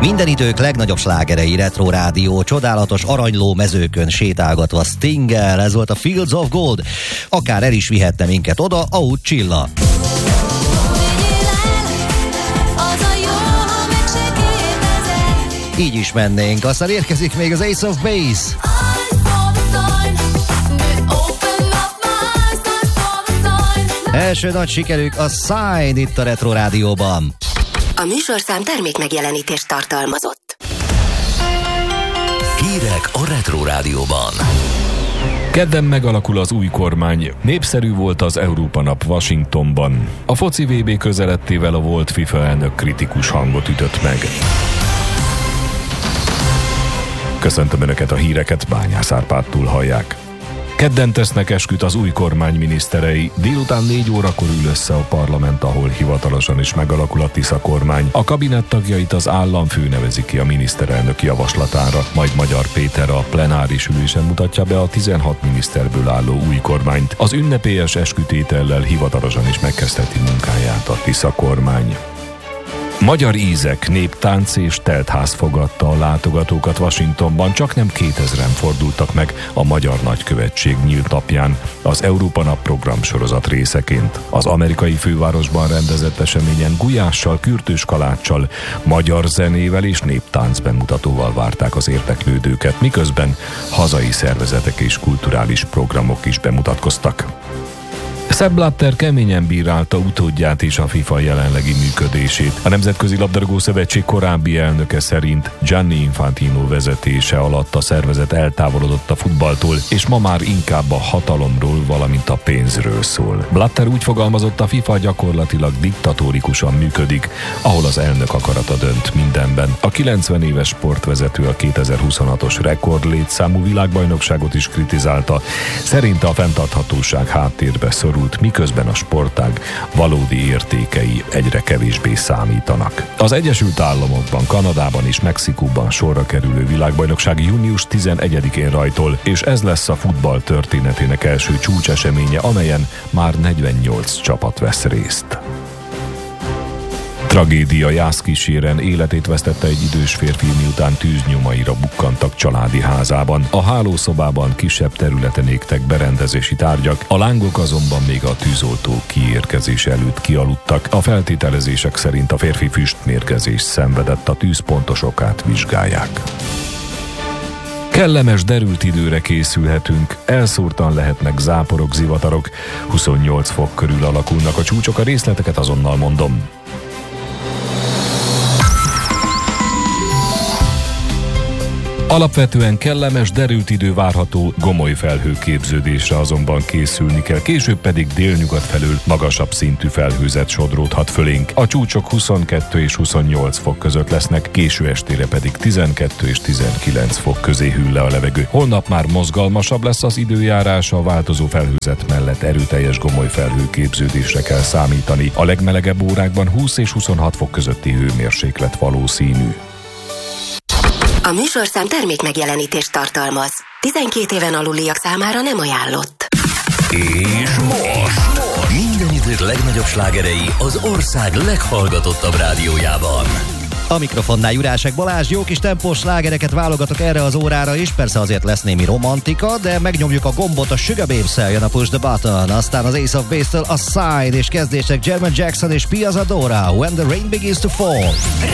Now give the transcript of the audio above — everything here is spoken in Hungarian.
Minden idők legnagyobb slágerei, Retro Rádió, csodálatos aranyló mezőkön sétálgatva Stinggel, ez volt a Fields of Gold. Akár el is vihette minket oda, ahogy Csilla. Így is mennénk, aztán érkezik még az Ace of Base. Első nagy sikerük a Sign itt a Retro Rádióban. A műsorszám termék megjelenítést tartalmazott. Hírek a Retro Rádióban. Kedden megalakul az új kormány. Népszerű volt az Európa Nap Washingtonban. A foci VB közelettével a volt FIFA elnök kritikus hangot ütött meg. Köszöntöm Önöket, a híreket Bányász Árpádtól hallják. Kedden tesznek esküt az új kormány miniszterei. Délután 4 órakor ül össze a parlament, ahol hivatalosan is megalakul a Tisza kormány. A kabinett tagjait az államfő nevezi ki a miniszterelnök javaslatára, majd Magyar Péter a plenáris ülésen mutatja be a 16 miniszterből álló új kormányt. Az ünnepélyes eskütétellel hivatalosan is megkezdheti munkáját a Tisza kormány. Magyar ízek, néptánc és teltház fogadta a látogatókat Washingtonban, csak nem 2000-en fordultak meg a Magyar Nagykövetség nyílt napján, az Európa Nap programsorozat részeként. Az amerikai fővárosban rendezett eseményen gulyással, kürtős kaláccsal, magyar zenével és néptánc bemutatóval várták az érdeklődőket, miközben hazai szervezetek és kulturális programok is bemutatkoztak. Sepp Blatter keményen bírálta utódját és a FIFA jelenlegi működését. A Nemzetközi Labdarúgó Szövetség korábbi elnöke szerint Gianni Infantino vezetése alatt a szervezet eltávolodott a futballtól, és ma már inkább a hatalomról, valamint a pénzről szól. Blatter úgy fogalmazott, a FIFA gyakorlatilag diktatórikusan működik, ahol az elnök akarata dönt mindenben. A 90 éves sportvezető a 2026-os rekordlétszámú világbajnokságot is kritizálta. Szerinte a fenntarthatóság háttérbe szorult, miközben a sportág valódi értékei egyre kevésbé számítanak. Az Egyesült Államokban, Kanadában és Mexikóban sorra kerülő világbajnokság június 11-én rajtol, és ez lesz a futball történetének első csúcseseménye, amelyen már 48 csapat vesz részt. Tragédia Jászkíséren, életét vesztette egy idős férfi, miután tűznyomaira bukkantak családi házában. A hálószobában kisebb területen égtek berendezési tárgyak, a lángok azonban még a tűzoltó kiérkezése előtt kialudtak. A feltételezések szerint a férfi füstmérgezést szenvedett, a tűzpontos okát vizsgálják. Kellemes, derült időre készülhetünk, elszórtan lehetnek záporok, zivatarok, 28 fok körül alakulnak a csúcsok, a részleteket azonnal mondom. Alapvetően kellemes, derült idő várható, gomoly felhőképződésre azonban készülni kell, később pedig délnyugat felől magasabb szintű felhőzet sodródhat fölénk. A csúcsok 22 és 28 fok között lesznek, késő estére pedig 12 és 19 fok közé hűl le a levegő. Holnap már mozgalmasabb lesz az időjárás, a változó felhőzet mellett erőteljes gomoly felhőképződésre kell számítani. A legmelegebb órákban 20 és 26 fok közötti hőmérséklet valószínű. A műsorszám termék megjelenítést tartalmaz. 12 éven aluliak számára nem ajánlott. És most minden idők legnagyobb slágerei az ország leghallgatottabb rádiójában. A mikrofonnál Jurásek Balázs, jó kis tempós slágereket válogatok erre az órára is, persze azért lesz némi romantika, de megnyomjuk a gombot, a Sugar Babes-szel jön a Push the Button, aztán az Ace of Base-től a Sign, és kezdések German Jackson és Pia Zadora, When the Rain Begins to Fall.